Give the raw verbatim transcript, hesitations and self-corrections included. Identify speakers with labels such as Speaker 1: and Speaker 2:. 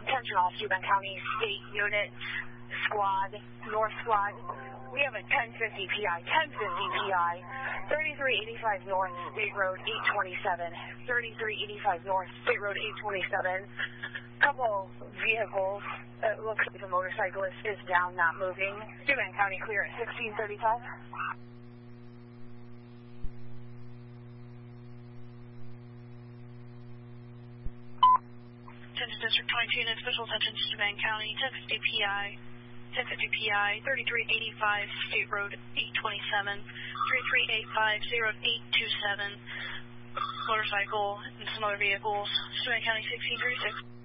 Speaker 1: Attention all Steuben County State Unit, Squad, North Squad. We have a ten fifty P I, ten fifty P I, thirty-three eighty-five North State Road eight twenty-seven, thirty-three eighty-five North State Road eight twenty-seven. Couple vehicles. It looks like the motorcyclist is down, not moving. Steuben County clear at sixteen thirty-five.
Speaker 2: Attention District twenty-two unit, special attention to Steuben County, ten fifty P I, ten fifty P I, thirty-three eighty-five State Road eight twenty-seven, thirty-three eighty-five State Road eight twenty-seven, motorcycle and some other vehicles, Steuben County sixteen thirty-six.